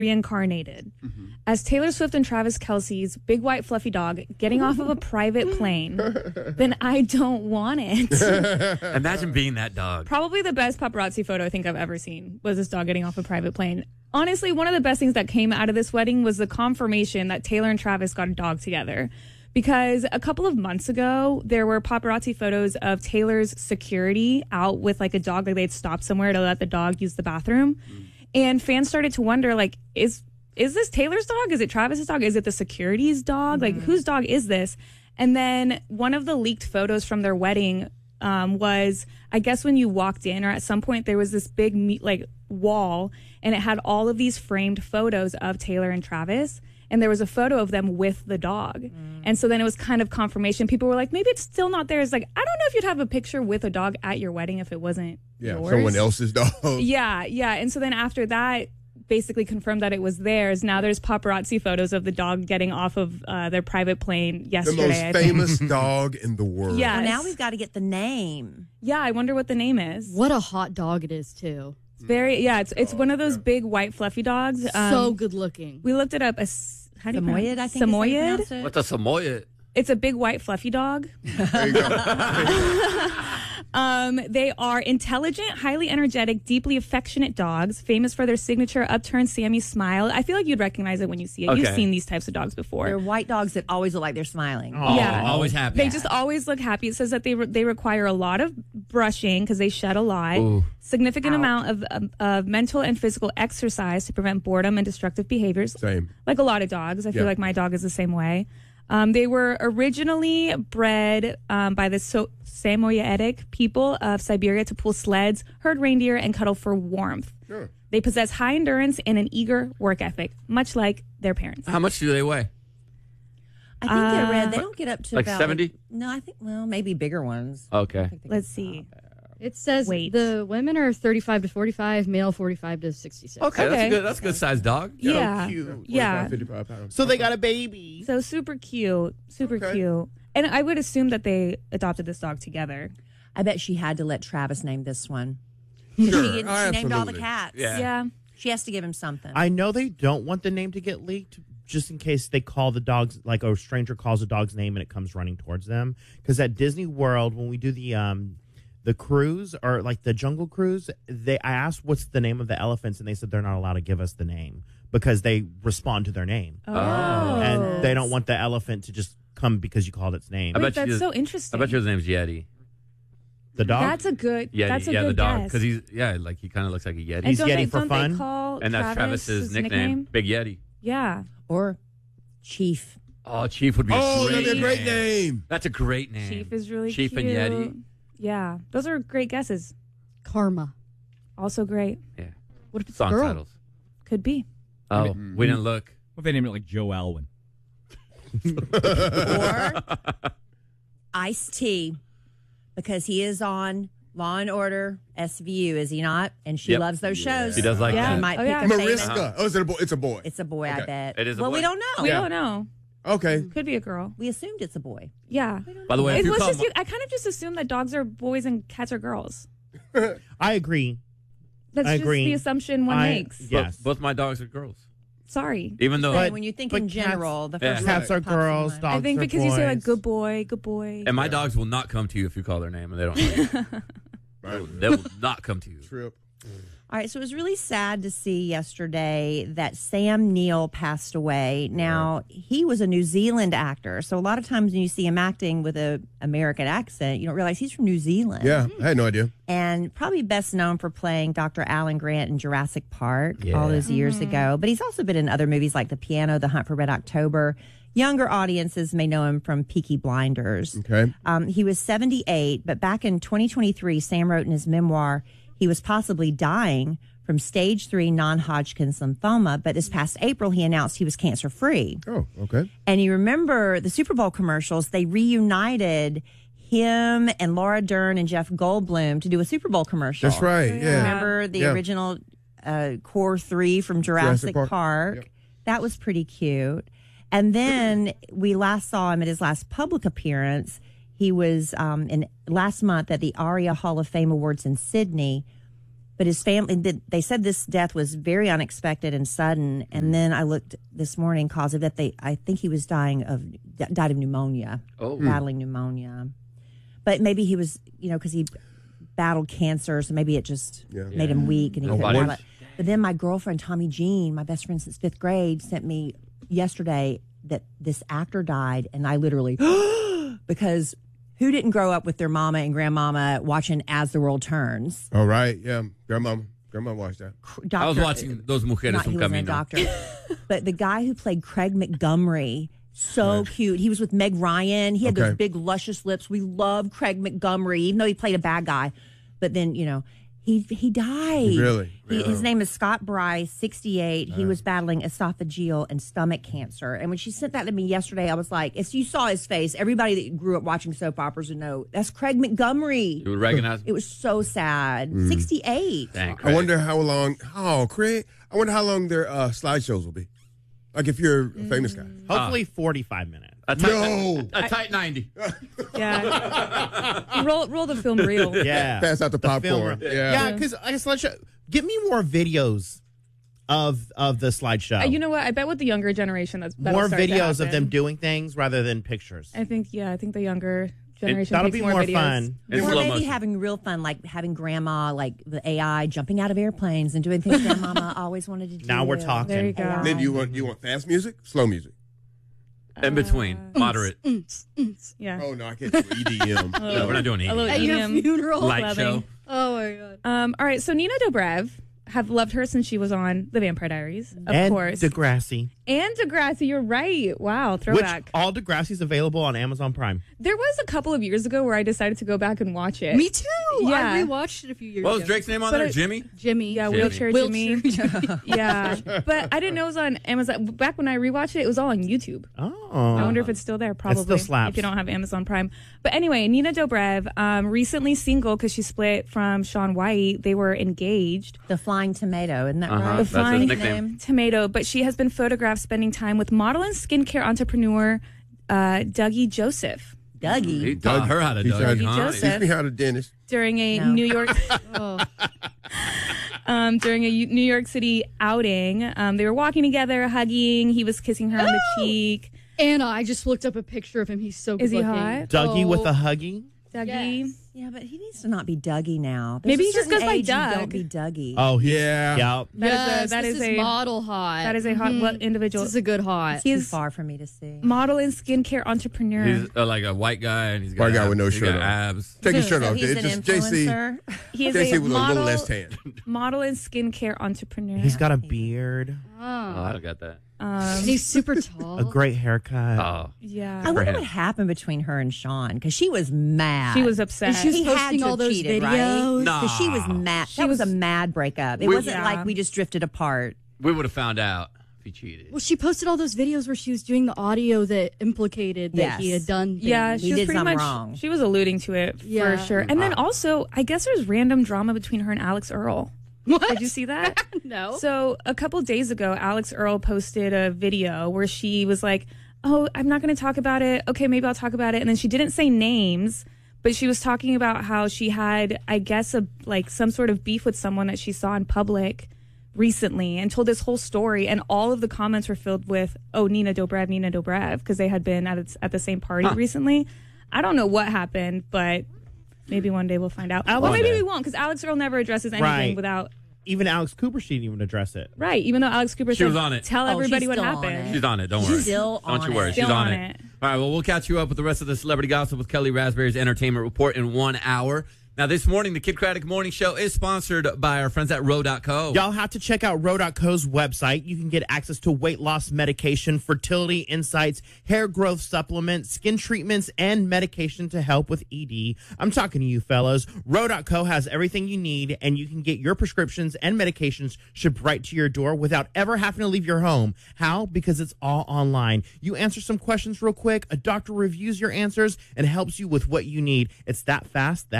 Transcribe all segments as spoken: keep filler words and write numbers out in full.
reincarnated mm-hmm. as Taylor Swift and Travis Kelce's big white fluffy dog getting off of a private plane, then I don't want it. Imagine being that dog. Probably the best paparazzi photo I think I've ever seen was this dog getting off a private plane. Honestly, one of the best things that came out of this wedding was the confirmation that Taylor and Travis got a dog together. Because a couple of months ago, there were paparazzi photos of Taylor's security out with like a dog, like they'd stopped somewhere to let the dog use the bathroom. Mm. And fans started to wonder, like, is is this Taylor's dog? Is it Travis's dog? Is it the security's dog? Mm. Like, whose dog is this? And then one of the leaked photos from their wedding um, was, I guess when you walked in, or at some point, there was this big, like, wall, and it had all of these framed photos of Taylor and Travis. And there was a photo of them with the dog. Mm. And so then it was kind of confirmation. People were like, maybe it's still not there. It's like, I don't know if you'd have a picture with a dog at your wedding if it wasn't yeah, yours. Someone else's dog. Yeah, yeah. And so then after that, basically confirmed that it was theirs. Now there's paparazzi photos of the dog getting off of uh, their private plane yesterday. The most famous dog in the world. Yeah. Well, now we've got to get the name. Yeah, I wonder what the name is. What a hot dog it is, too. It's very, yeah, it's it's oh, one of those yeah. big white fluffy dogs. Um, so good looking. We looked it up. A, how do you Samoyed, I think. Samoyed? It? What's a Samoyed? It's a big white fluffy dog. There you go. um, they are intelligent, highly energetic, deeply affectionate dogs, famous for their signature upturned Sammy smile. I feel like you'd recognize it when you see it. Okay. You've seen these types of dogs before. They're white dogs that always look like they're smiling. Oh, yeah, always happy. They just always look happy. It says that they re- they require a lot of brushing because they shed a lot. Ooh. Significant Ouch. amount of, of of mental and physical exercise to prevent boredom and destructive behaviors. Same. Like a lot of dogs. I feel Yeah. like my dog is the same way. Um, they were originally bred um, by the so- Samoyedic people of Siberia to pull sleds, herd reindeer, and cuddle for warmth. Sure. They possess high endurance and an eager work ethic, much like their parents. How much do they weigh? I think Uh, they're red. They don't get up to like about seventy? Like, no, I think well maybe bigger ones. Okay. Let's see. It says Wait. the women are thirty-five to forty-five, male forty-five to sixty-six. Okay, that's Okay. a good. That's a good sized dog. Yeah. So cute. Yeah. forty-five, fifty-five pounds. So they got a baby. So super cute, super Okay. cute. And I would assume that they adopted this dog together. I bet she had to let Travis name this one. Sure. She, Oh, she named all the absolutely. cats. Yeah. Yeah. She has to give him something. I know they don't want the name to get leaked, just in case they call the dogs, like a stranger calls a dog's name and it comes running towards them. Because at Disney World, when we do the um, the cruise or like the Jungle Cruise, they I asked what's the name of the elephants, and they said they're not allowed to give us the name because they respond to their name, Oh. and they don't want the elephant to just come because you called its name. I Wait, bet you that's just- so interesting. I bet your name's Yeti. The dog. That's a good. Yeti, that's a yeah, good the dog, guess. because he's yeah, like he kind of looks like a Yeti, And He's don't Yeti they, for don't fun? They call and that's Travis Travis's nickname, Big Yeti. Yeah. or Chief. Oh, Chief would be. Oh, a great that'd be a great name. That's a great name. Chief is really Chief cute. and Yeti. Yeah. Those are great guesses. Karma. Also great. Yeah. What if it's Song a girl? titles. Could be. Oh, Mm-hmm. we didn't look. What if they named it like Joe Alwyn? Or Ice-T, because he is on Law and Order S V U, is he not? And she Yep. loves those shows. He does like Yeah. He that. might Oh, pick yeah. a famous. Mariska. Oh, is it a boy? It's a boy. It's a boy, I Okay. bet. It is a well, boy. we don't know. We Yeah. don't know. Okay. Could be a girl. We assumed it's a boy. Yeah. By the way, if It you was call just, my- you, I kind of just assume that dogs are boys and cats are girls. I agree. That's I just agree. the assumption one I- makes. yeah. both, Yes. both my dogs are girls. Sorry. Even though, But- when you think but in cats- general, the Yeah. first Cats one are that pops in girls, mind. dogs I think are because you say like boys. good boy, good boy. and my dogs will not come to you if you call their name, and they don't know you. Right. They will not come to you. Trip. All right, so it was really sad to see yesterday that Sam Neill passed away. Now, he was a New Zealand actor, so a lot of times when you see him acting with an American accent, you don't realize he's from New Zealand. Yeah, I had no idea. And probably best known for playing Doctor Alan Grant in Jurassic Park Yeah. all those years ago. But he's also been in other movies like The Piano, The Hunt for Red October. Younger audiences may know him from Peaky Blinders. Okay. Um, he was seventy-eight, but back in twenty twenty-three, Sam wrote in his memoir he was possibly dying from stage three non-Hodgkin's lymphoma. But this past April, he announced he was cancer-free. Oh, okay. And you remember the Super Bowl commercials, they reunited him and Laura Dern and Jeff Goldblum to do a Super Bowl commercial. That's right. Yeah. Remember the Yeah. original uh, core three from Jurassic, Jurassic Park. Park? Yep. That was pretty cute. And then we last saw him at his last public appearance. He was um, in last month at the ARIA Hall of Fame Awards in Sydney. But his family, they said this death was very unexpected and sudden. And then I looked this morning, cause of death. They, I think he was dying of died of pneumonia, Oh. battling pneumonia. But maybe he was, you know, because he battled cancer, so maybe it just Yeah. made him weak and he couldn't Nobody- battle it. But then my girlfriend Tommy Jean, my best friend since fifth grade, sent me yesterday that this actor died, and I literally because. Who didn't grow up with their mama and grandmama watching As the World Turns? All right. Yeah. Grandma. Grandma watched that. Doctor, I was watching Those Mujeres not, Un he wasn't a Camino. doctor. But the guy who played Craig Montgomery, so cute. He was with Meg Ryan. He had Okay. those big, luscious lips. We love Craig Montgomery, even though he played a bad guy. But then, you know, he he died. Really? He, his name is Scott Bryce, sixty-eight. He was battling esophageal and stomach cancer. And when she sent that to me yesterday, I was like, if you saw his face, everybody that grew up watching soap operas would know that's Craig Montgomery. You would recognize It was so sad. Mm. sixty-eight. Dang, I Craig. wonder how long. Oh, Craig. I wonder how long their uh, slideshows will be. Like if you're a famous guy. Hopefully forty-five minutes. A tight, No. a, a tight ninety. Yeah. roll roll the film reel. Yeah. Pass out the film popcorn. room. Yeah. Yeah, because I just let you give me more videos of of the slideshow. Uh, you know what? I bet with the younger generation, that's that'll more start to videos of happen. them doing things rather than pictures. I think yeah, I think the younger generation that'll takes be more, more videos. fun. In Or slow maybe motion. having real fun, like having grandma, like the A I jumping out of airplanes and doing things grandmama always wanted to do. Now we're talking. There you go. A I. Then do you want you want fast music, slow music? In between. Moderate. Yeah. Oh no, I can't do E D M. No, we're not doing A little E D M. At your E D M funeral. Light clubbing. show. Oh my god. Um, all right, so Nina Dobrev, have loved her since she was on The Vampire Diaries, of and course. Degrassi, and Degrassi, you're right. Wow, which throwback. all Degrassi's available on Amazon Prime. There was a couple of years ago where I decided to go back and watch it. Me too. Yeah. I rewatched it a few years What ago. was Drake's name on But there? it- Jimmy? Jimmy. Yeah, Jimmy. Wheelchair, Wheelchair Jimmy. Jimmy. Yeah, but I didn't know it was on Amazon. Back when I rewatched it, it was all on YouTube. Oh, I wonder if it's still there. Probably. still slaps. If you don't have Amazon Prime. But anyway, Nina Dobrev, um, recently single because she split from Shaun White. They were engaged. The Flying Tomato, isn't that Uh-huh. right? The That's his Flying nickname. Tomato, but she has been photographed spending time with model and skincare entrepreneur uh, Dougie Joseph He Dougie. taught her how to He do tried it. to- huh? Joseph. Teach me how to dentist. during a No. New York Oh. um, during a U- New York City outing. Um, they were walking together, hugging. He was kissing her on the cheek. Anna, I just looked up a picture of him. He's so good Is he looking. hot? Dougie Oh. with a huggy. Dougie. Yes. Yeah, but he needs to not be Dougie now. There's Maybe a he just certain goes by age you Doug. Don't be Dougie. Oh, he, Yeah. yeah. That is a- yes, that this is is a- model hot. That is a hot Mhm. what individual. This is a good hot. It's he too is- far for me to see. Model and skincare entrepreneur. He's uh, like a white guy, and he's got White guy abs. with no He's shirt got on. abs. Take his shirt So off. he's It's an just J C. influencer. he is J C a with a model, little less tan. model and skincare entrepreneur. He's got a beard, Oh, I Oh. don't got that. um, He's super tall. a great haircut. Oh. yeah. I wonder him. what happened between her and Sean because she was mad. She was upset. And she was He had posting to all have those cheated, videos. Nah. Because she was mad. She that was, was- a mad breakup. It We- wasn't Yeah. like we just drifted apart. We would have found out if he cheated. Well, she posted all those videos where she was doing the audio that implicated that Yes. he had done things. Yeah, He she was did pretty something much. wrong. She was alluding to it Yeah. for sure. And then also, I guess there's random drama between her and Alex Earl. What? Did you see that? No. So a couple days ago, Alex Earl posted a video where she was like, "Oh, I'm not going to talk about it. Okay, maybe I'll talk about it." And then she didn't say names, but she was talking about how she had, I guess, a like some sort of beef with someone that she saw in public recently, and told this whole story. And all of the comments were filled with, "Oh, Nina Dobrev, Nina Dobrev," because they had been at its, at the same party recently. I don't know what happened, but maybe one day we'll find out. Alex- Well, maybe One we day. won't, because Alex Earl never addresses anything Right. without. Even Alex Cooper, she didn't even address it. Right, even though Alex Cooper She said, was on it. tell Oh, everybody she's what still on happened. it. She's on it. Don't She's worry. still Don't on you worry. it. She's Still on, on it. it. All right. Well, we'll catch you up with the rest of the celebrity gossip with Kelly Raspberry's Entertainment Report in one hour. Now, this morning, the Kid Craddock Morning Show is sponsored by our friends at Row dot co. Y'all have to check out Row dot co's website. You can get access to weight loss medication, fertility insights, hair growth supplements, skin treatments, and medication to help with E D. I'm talking to you, fellas. Row dot co has everything you need, and you can get your prescriptions and medications shipped right to your door without ever having to leave your home. How? Because it's all online. You answer some questions real quick, a doctor reviews your answers, and helps you with what you need. It's that fast, that simple.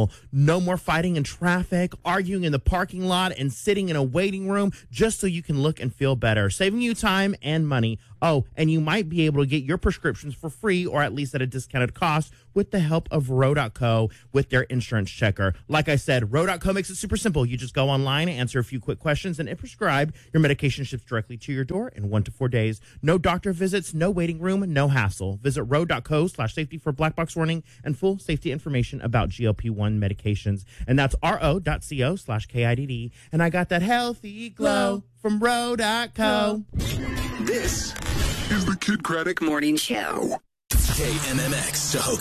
simple. No more fighting in traffic, arguing in the parking lot, and sitting in a waiting room just so you can look and feel better, saving you time and money. Oh, and you might be able to get your prescriptions for free or at least at a discounted cost with the help of Row dot co with their insurance checker. Like I said, Row dot co makes it super simple. You just go online, answer a few quick questions, and if prescribed, your medication ships directly to your door in one to four days. No doctor visits, no waiting room, no hassle. Visit Row dot co slash safety for black box warning and full safety information about G L P one medications. And that's Ro dot co slash K I D D. And I got that healthy glow from Row dot co. This is the Kid Craddock Morning Show. K M M X, Tahoka.